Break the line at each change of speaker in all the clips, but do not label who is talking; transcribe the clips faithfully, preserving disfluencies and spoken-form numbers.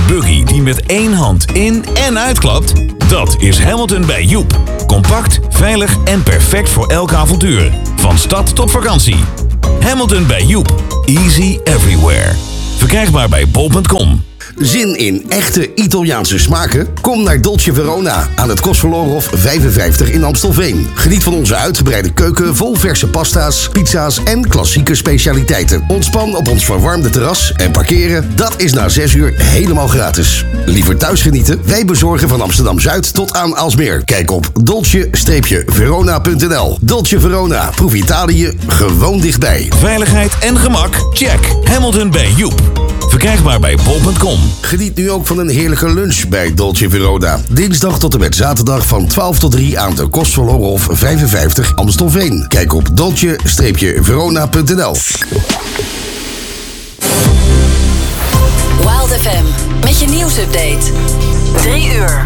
buggy die met één hand in- en uitklapt? Dat is Hamilton bij Joep. Compact, veilig en perfect voor elk avontuur. Van stad tot vakantie. Hamilton bij Joep. Easy everywhere. Verkrijgbaar bij bol punt com.
Zin in echte Italiaanse smaken? Kom naar Dolce Verona aan het Kostverlorenhof vijfenvijftig in Amstelveen. Geniet van onze uitgebreide keuken vol verse pasta's, pizza's en klassieke specialiteiten. Ontspan op ons verwarmde terras en parkeren, dat is na zes uur helemaal gratis. Liever thuis genieten? Wij bezorgen van Amsterdam-Zuid tot aan Aalsmeer. Kijk op dolce verona punt n l. Dolce Verona, proef Italië gewoon dichtbij.
Veiligheid en gemak? Check. Hamilton bij Joep. Verkrijgbaar bij bol punt com.
Geniet nu ook van een heerlijke lunch bij Dolce Verona. Dinsdag tot en met zaterdag van twaalf tot drie aan de Kostverlorenhof vijfenvijftig Amstelveen. Kijk op dolce verona punt n l.
Wild F M met je nieuwsupdate. Drie uur.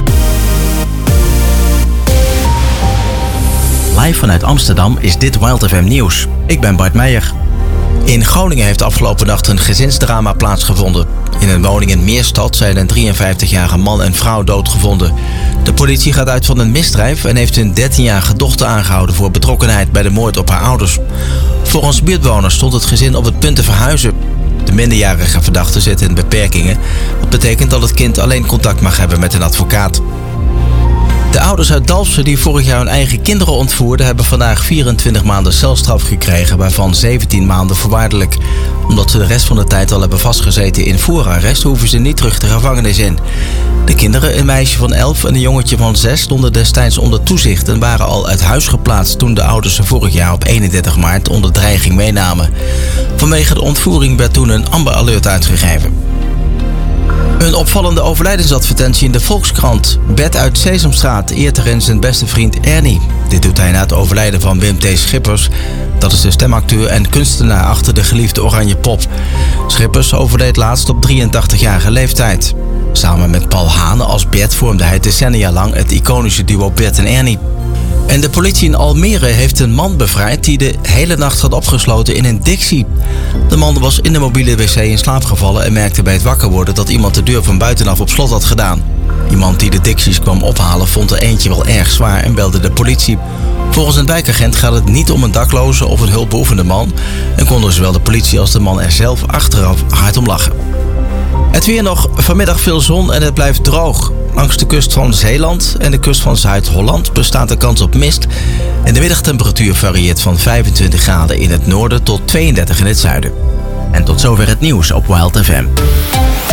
Live vanuit Amsterdam is dit Wild F M Nieuws. Ik ben Bart Meijer. In Groningen heeft afgelopen nacht een gezinsdrama plaatsgevonden. In een woning in Meerstad zijn een drieënvijftigjarige man en vrouw doodgevonden. De politie gaat uit van een misdrijf en heeft hun dertienjarige dochter aangehouden voor betrokkenheid bij de moord op haar ouders. Volgens buurtbewoners stond het gezin op het punt te verhuizen. De minderjarige verdachte zit in beperkingen. Dat betekent dat het kind alleen contact mag hebben met een advocaat. De ouders uit Dalfsen die vorig jaar hun eigen kinderen ontvoerden, hebben vandaag vierentwintig maanden celstraf gekregen, waarvan zeventien maanden voorwaardelijk. Omdat ze de rest van de tijd al hebben vastgezeten in voorarrest, hoeven ze niet terug de gevangenis in. De kinderen, een meisje van elf en een jongetje van zes, stonden destijds onder toezicht en waren al uit huis geplaatst toen de ouders ze vorig jaar op eenendertig maart onder dreiging meenamen. Vanwege de ontvoering werd toen een Amber Alert uitgegeven. Een opvallende overlijdensadvertentie in de Volkskrant. Bert uit Sesamstraat eert erin zijn beste vriend Ernie. Dit doet hij na het overlijden van Wim T. Schippers. Dat is de stemacteur en kunstenaar achter de geliefde Oranje Pop. Schippers overleed laatst op drieëntachtigjarige leeftijd. Samen met Paul Hane als Bert vormde hij decennia lang het iconische duo Bert en Ernie. En de politie in Almere heeft een man bevrijd die de hele nacht zat opgesloten in een Dixie. De man was in de mobiele wc in slaap gevallen en merkte bij het wakker worden dat iemand de deur van buitenaf op slot had gedaan. Iemand die de Dixies kwam ophalen vond er eentje wel erg zwaar en belde de politie. Volgens een wijkagent gaat het niet om een dakloze of een hulpbehoevende man en konden zowel de politie als de man er zelf achteraf hard om lachen. Het weer nog, vanmiddag veel zon en het blijft droog. Langs de kust van Zeeland en de kust van Zuid-Holland bestaat de kans op mist. En de middagtemperatuur varieert van vijfentwintig graden in het noorden tot tweeëndertig in het zuiden. En tot zover het nieuws op Wild F M.